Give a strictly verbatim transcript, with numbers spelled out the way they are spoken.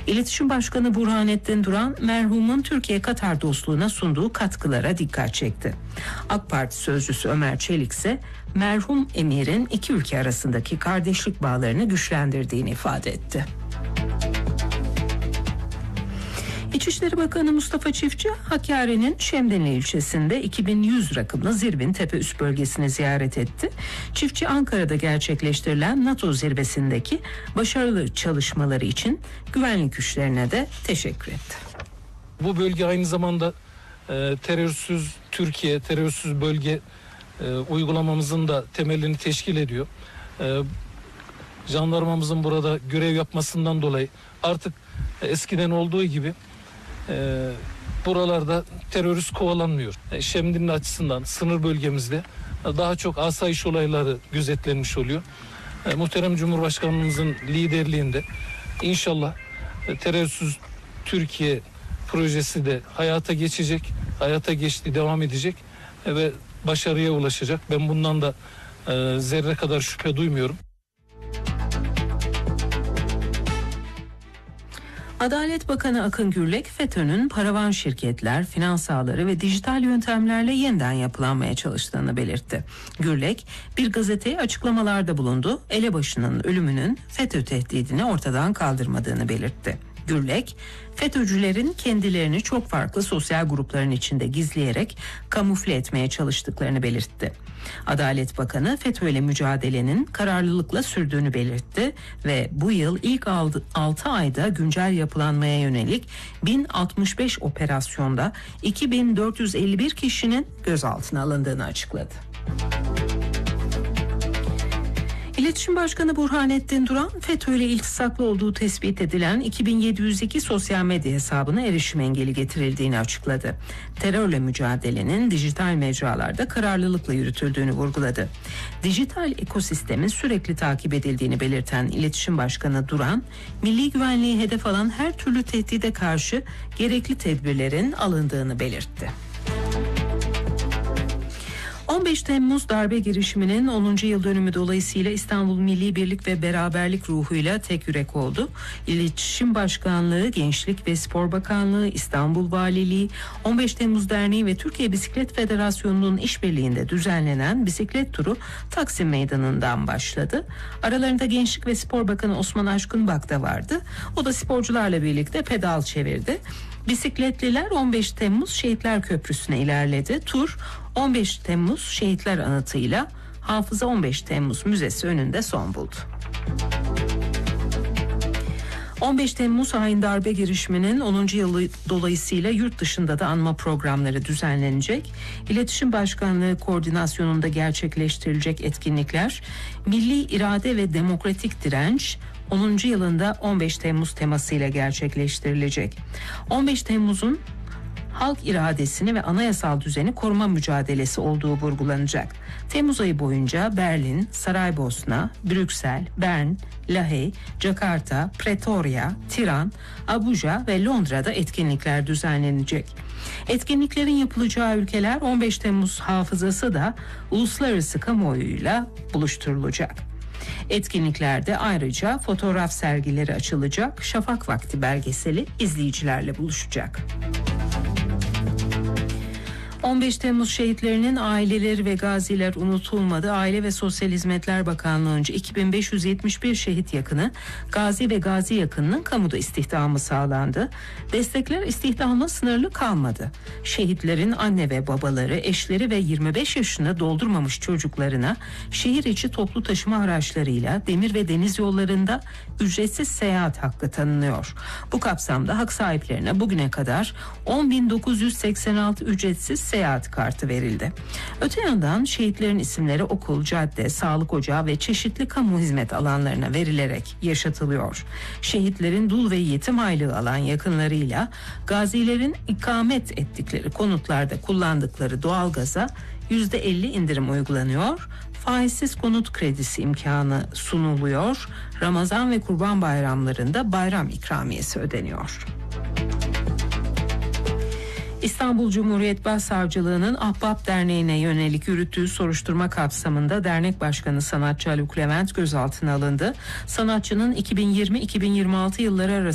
İletişim Başkanı Burhanettin Duran, merhumun Türkiye-Katar dostluğuna sunduğu katkılara dikkat çekti. AK Parti sözcüsü Ömer Çelik ise merhum emirin iki ülke arasındaki kardeşlik bağlarını güçlendirdiğini ifade etti. İçişleri Bakanı Mustafa Çiftçi, Hakkari'nin Şemdinli ilçesinde iki bin yüz rakımlı Zirbin Tepe üst bölgesini ziyaret etti. Çiftçi, Ankara'da gerçekleştirilen NATO zirvesindeki başarılı çalışmaları için güvenlik güçlerine de teşekkür etti. Bu bölge aynı zamanda e, terörsüz Türkiye, terörsüz bölge e, uygulamamızın da temelini teşkil ediyor. E, jandarmamızın burada görev yapmasından dolayı artık e, eskiden olduğu gibi e, buralarda terörist kovalanmıyor. E, Şemdinli açısından sınır bölgemizde e, daha çok asayiş olayları gözetlenmiş oluyor. E, muhterem Cumhurbaşkanımızın liderliğinde inşallah e, terörsüz Türkiye projesi de hayata geçecek, hayata geçti, devam edecek e, ve başarıya ulaşacak. Ben bundan da e, zerre kadar şüphe duymuyorum. Adalet Bakanı Akın Gürlek, FETÖ'nün paravan şirketler, finans ağları ve dijital yöntemlerle yeniden yapılanmaya çalıştığını belirtti. Gürlek, bir gazeteye açıklamalarda bulundu, elebaşının ölümünün FETÖ tehdidini ortadan kaldırmadığını belirtti. Gürlek, FETÖ'cülerin kendilerini çok farklı sosyal grupların içinde gizleyerek kamufle etmeye çalıştıklarını belirtti. Adalet Bakanı, FETÖ ile mücadelenin kararlılıkla sürdüğünü belirtti ve bu yıl ilk altı ayda güncel yapılanmaya yönelik bin altmış beş operasyonda iki bin dört yüz elli bir kişinin gözaltına alındığını açıkladı. İletişim Başkanı Burhanettin Duran, FETÖ ile iltisaklı olduğu tespit edilen iki bin yedi yüz iki sosyal medya hesabına erişim engeli getirildiğini açıkladı. Terörle mücadelenin dijital mecralarda kararlılıkla yürütüldüğünü vurguladı. Dijital ekosistemin sürekli takip edildiğini belirten İletişim Başkanı Duran, milli güvenliği hedef alan her türlü tehdide karşı gerekli tedbirlerin alındığını belirtti. on beş Temmuz darbe girişiminin onuncu yıl dönümü dolayısıyla İstanbul Milli Birlik ve Beraberlik ruhuyla tek yürek oldu. İletişim Başkanlığı, Gençlik ve Spor Bakanlığı, İstanbul Valiliği, on beş Temmuz Derneği ve Türkiye Bisiklet Federasyonu'nun işbirliğinde düzenlenen bisiklet turu Taksim Meydanı'ndan başladı. Aralarında Gençlik ve Spor Bakanı Osman Aşkınbak da vardı. O da sporcularla birlikte pedal çevirdi. Bisikletliler on beş Temmuz Şehitler Köprüsü'ne ilerledi. Tur on beş Temmuz Şehitler Anıtı'yla Hafıza on beş Temmuz Müzesi önünde son buldu. on beş Temmuz hain darbe girişiminin onuncu yılı dolayısıyla yurt dışında da anma programları düzenlenecek. İletişim Başkanlığı koordinasyonunda gerçekleştirilecek etkinlikler, milli irade ve demokratik direnç onuncu yılında on beş Temmuz temasıyla gerçekleştirilecek. on beş Temmuz'un halk iradesini ve anayasal düzeni koruma mücadelesi olduğu vurgulanacak. Temmuz ayı boyunca Berlin, Saraybosna, Brüksel, Bern, Lahey, Jakarta, Pretoria, Tiran, Abuja ve Londra'da etkinlikler düzenlenecek. Etkinliklerin yapılacağı ülkeler on beş Temmuz hafızası da uluslararası kamuoyuyla buluşturulacak. Etkinliklerde ayrıca fotoğraf sergileri açılacak, şafak vakti belgeseli izleyicilerle buluşacak. on beş Temmuz şehitlerinin aileleri ve gaziler unutulmadı. Aile ve Sosyal Hizmetler Bakanlığı'nca iki bin beş yüz yetmiş bir şehit yakını, gazi ve gazi yakınının kamuda istihdamı sağlandı. Destekler istihdamla sınırlı kalmadı. Şehitlerin anne ve babaları, eşleri ve yirmi beş yaşını doldurmamış çocuklarına şehir içi toplu taşıma araçlarıyla demir ve deniz yollarında ücretsiz seyahat hakkı tanınıyor. Bu kapsamda hak sahiplerine bugüne kadar on bin dokuz yüz seksen altı ücretsiz seyahat kartı verildi. Öte yandan şehitlerin isimleri okul, cadde, sağlık ocağı ve çeşitli kamu hizmet alanlarına verilerek yaşatılıyor. Şehitlerin dul ve yetim aylığı alan yakınlarıyla gazilerin ikamet ettikleri konutlarda kullandıkları doğalgaza yüzde elli indirim uygulanıyor. Faizsiz konut kredisi imkanı sunuluyor. Ramazan ve Kurban bayramlarında bayram ikramiyesi ödeniyor. İstanbul Cumhuriyet Başsavcılığı'nın Ahbap Derneği'ne yönelik yürüttüğü soruşturma kapsamında dernek başkanı sanatçı Haluk Levent gözaltına alındı. Sanatçının iki bin yirmi iki bin yirmi altı yılları arasında